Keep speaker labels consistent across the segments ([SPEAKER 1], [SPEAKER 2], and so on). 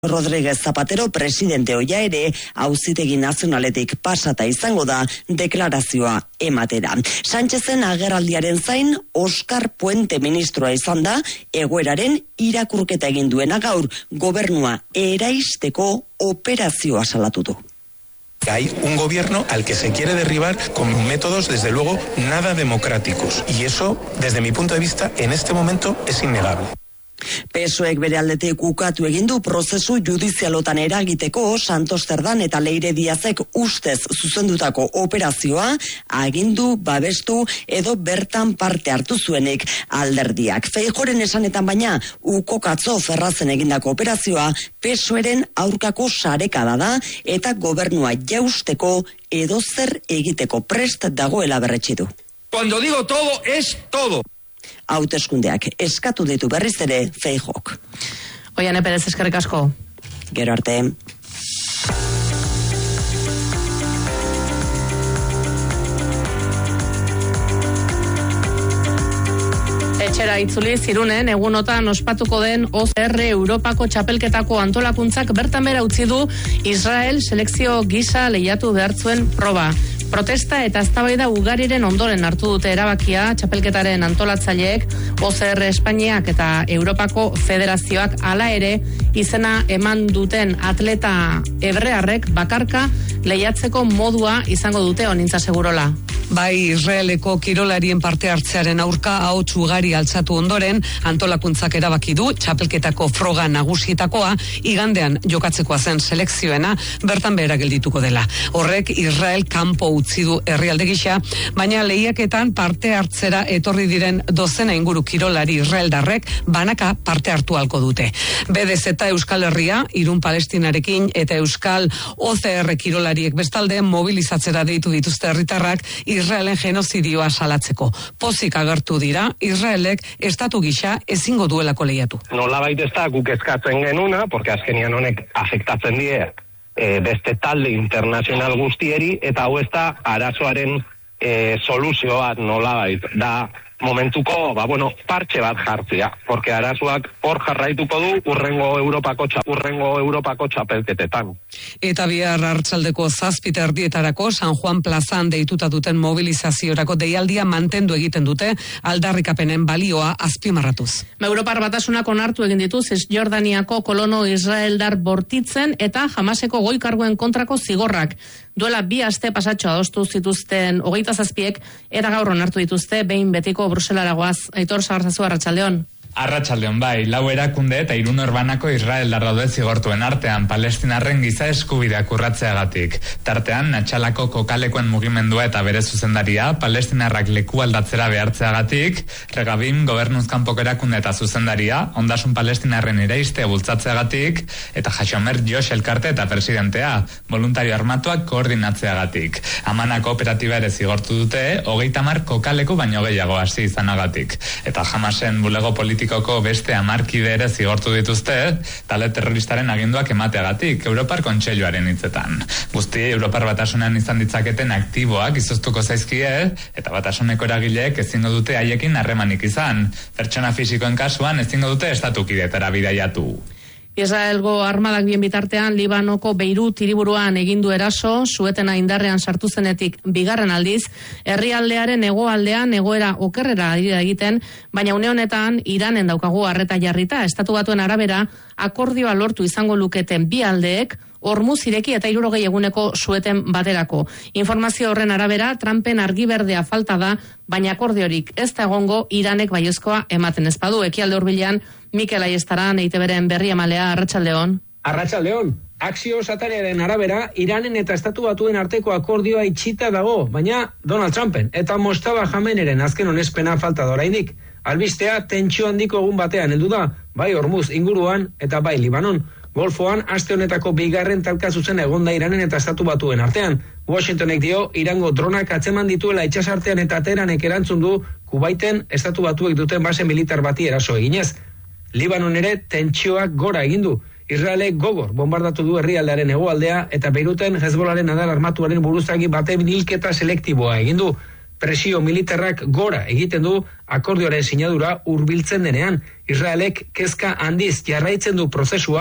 [SPEAKER 1] Rodríguez Zapatero presidente ohia ere auzitegi nazionaletik pasata izango da deklarazioa ematera. Sánchezen agerraldiaren zain Oscar Puente ministroa izan da egoeraren irakurketa egin duena gaur gobernua eraisteko operazioa salatu du.
[SPEAKER 2] Hay un gobierno al que se quiere derribar con métodos, desde luego, nada democráticos. Y eso, desde mi punto de vista, en este momento es innegable.
[SPEAKER 1] PSOEk bere aldetik ukatu egin du prozesu judizialotan eragiteko Santos Cerdán eta Leire Diazek ustez zuzendutako operazioa agindu, babestu edo bertan parte hartu zuenik alderdiak. Feijóoren esanetan baina ukokatzo Ferrazen egindako operazioa PSOEren aurkako sarekada da eta gobernua jausteko edo zer egiteko prest dagoela berretsi du.
[SPEAKER 3] Cuando digo todo, es todo.
[SPEAKER 1] Hauteskundeak eskatu ditu berriz ere Feijóok.
[SPEAKER 4] Oiane Perez, eskerrik asko.
[SPEAKER 1] Gero arte.
[SPEAKER 4] Etxera itzuli Zirunen egunotan ospatuko den OCR Europako txapelketako antolakuntzak bertan bera utzi du Israel selekzio gisa lehiatu behartzuen proba. Protesta eta eztabaida ugariren ondoren hartu dute erabakia txapelketaren antolatzaileek, OCR Espainiak eta Europako Federazioak hala ere izena eman duten atleta hebrearrek bakarka lehiatzeko modua izango dute Onintza Segurola.
[SPEAKER 5] Bai, Israeleko kirolarien parte hartzearen aurka ahots ugari altzatu ondoren, antolakuntzak erabaki du txapelketako froga nagusietakoa igandean jokatzekoa zen selekzioena bertan behera geldituko dela. Horrek Israel kanpo utzi du herrialde gisa, baina lehiaketan parte hartzera etorri diren dozena inguru kirolari israeldarrek banaka parte hartu halko dute. BDZ eta Euskal Herria, Irun Palestinarekin eta Euskal OCR kirolariek bestalde mobilizatzera deitu dituzte herritarrak Israelen genozidioa salatzeko. Pozik agertu dira, Israelek estatu gisa ezingo duelako lehiatu.
[SPEAKER 6] Nolabait ez da guk eskatzen genuna, porque azkenian honek afektatzen die beste talde internazional guztieri, eta hau ez da arazoaren soluzioa nolabait. Da momentuko, partxe bat jartzea, porque arazoak hor jarraituko du urrengo Europako txapelketetan.
[SPEAKER 5] Eta bihar arratsaldeko 7:30 San Juan plazan deituta duten mobilizaziorako deialdia mantendu egiten dute aldarrikapenen balioa azpimarratuz.
[SPEAKER 4] Europar Batasunak onartu egin ditu Cisjordaniako kolono israeldar bortitzen eta Hamaseko goi karguen kontrako zigorrak. Duela 2 aste pasatxo adostu zituzten 27ek eta gaur onartu dituzte behin betiko Bruselara goaz. Aitor Sagarzazu, arratsaldeon.
[SPEAKER 7] Arratsaldeon bai, 4 erakunde eta 3 norbanako israeldar daude zigortuen artean palestinarren giza eskubideak urratzeagatik. Tartean, Natxalako kokalekoen mugimendua eta bere zuzendaria, palestinarrak leku aldatzera behartzeagatik, Regabim gobernuzkanpoko erakunde eta zuzendaria, ondasun palestinarren iraiste bultzatzeagatik, eta Hashomer Josh elkarte eta presidentea, voluntario armatuak koordinatzeagatik. Amanako operatiba ere zigortu dute, 30 kokaleku baino gehiago hasi izanagatik. Eta Hamasen bulego politikoko beste 10 kide ere zigortu dituzte, talde terroristaren aginduak emateagatik, Europar Kontseiluaren hitzetan. Guzti, Europar Batasunean izan ditzaketen aktiboak izoztuko zaizkie, eta Batasuneko eragileek ezingo dute haiekin harremanik izan. Pertsona fisikoen kasuan ezingo dute estatukidetara bidaiatu.
[SPEAKER 4] Israelgo armadak bien bitartean Libanoko Beirut hiriburuan egindu eraso, suetena indarrean sartu zenetik 2. aldiz, herrialdearen hegoaldean egoera okerrera ari da egiten, baina une honetan Iranen daukagu arreta jarrita, Estatu Batuen arabera akordioa lortu izango luketen bi aldeek, Hormuz ireki eta 60 eguneko sueten baterako. Informazio horren arabera, Trumpen argi berdea falta da, baina akordiorik ez da egongo Iranek baiezkoa ematen ez badu. Ekialde Hurbilean, Mikel Aiestaran, EITBren berri emalea, arratsaldeon.
[SPEAKER 8] Arratsaldeon. Akzio satariaren arabera, Iranen eta Estatu Batuen arteko akordioa itxita dago, baina Donald Trumpen eta Mostaba Jameneren azken onespena falta da oraindik. Albistea tentsio handiko egun batean heldu da, bai Hormuz inguruan eta bai Libanon. Golfoan, aste honetako 2. talka zuzena egonda Iranen eta Estatu Batuen artean. Washingtonek dio, Irango dronak atzeman dituela itsasartean eta Teheranek erantzun du, Kuwaiten Estatu Batuek duten base militar bati eraso eginez. Libanon ere tentsioak gora egin du. Israelek gogor bombardatu du herrialdearen hegoaldea eta Beiruten Hezbollaren adar armatuaren buruzagi baten hilketa selektiboa egin du. Presio militarrak gora egiten du akordioaren sinadura hurbiltzen denean. Israelek kezka handiz jarraitzen du prozesua,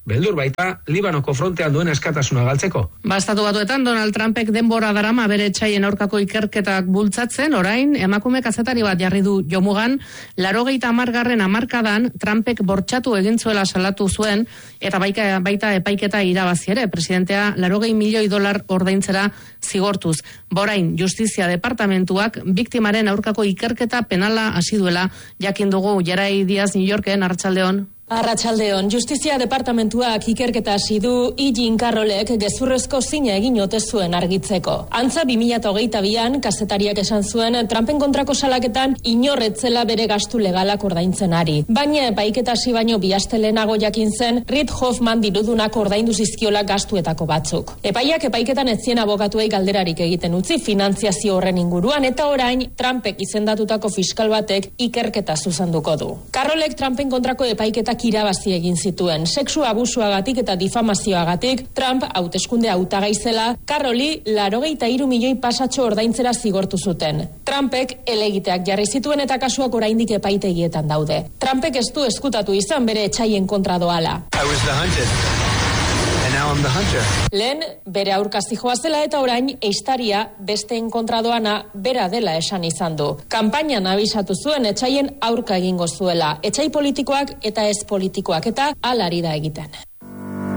[SPEAKER 8] beldur baita Libanoko frontean duen askatasuna galtzeko.
[SPEAKER 4] Estatu Batuetan Donald Trumpek denbora darama bere etsaien aurkako ikerketak bultzatzen, orain emakume kazetari bat jarri du jomugan, 80. hamarkadan Trumpek bortxatu egin zuela salatu zuen, eta baita epaiketa irabazi ere, presidentea $80 milioi ordaintzera zigortuz. Borain, Justizia Departamentuak biktimaren aurkako ikerketa penala hasi duela, jakin dugu. Jarai Diaz, New Yorken, Arratsaldeon.
[SPEAKER 9] Arratsaldeon, Justizia Departamentuak ikerketa hasi du Jean Carrollek gezurrezko zina egin ote zuen argitzeko. Antza 2022an kazetariak esan zuen Trumpen kontrako salaketan inorretzela bere gastu legalak ordaintzen ari. Baina epaiketa hasi baino 2 aste lehenago jakin zen Reid Hoffman dirudunak ordaindu zizkiola gastuetako batzuk. Epaiak epaiketan ez zien abokatuei galderarik egiten utzi finantziazio horren inguruan, eta orain Trumpek izendatutako fiskal batek ikerketa zuzenduko du. Carrollek Trumpen kontrako epaiketak irabazi egin zituen. Sexu abusuagatik eta difamazioagatik Trump hauteskunde hautagai zela, Carrolli 83 milioi pasatxo ordaintzera zigortu zuten. Trumpek helegiteak jarri zituen eta kasuak oraindik epaitegietan daude. Trumpek ez du eskutatu izan bere etsaien kontra doala. Lehen bere aurka zijoa zela eta orain ehiztaria besteen kontra doana bera dela esan izan du. Kanpainan abisatu zuen etsaien aurka egingo zuela. Etsai politikoak eta ez politikoak, eta hala ari da egiten.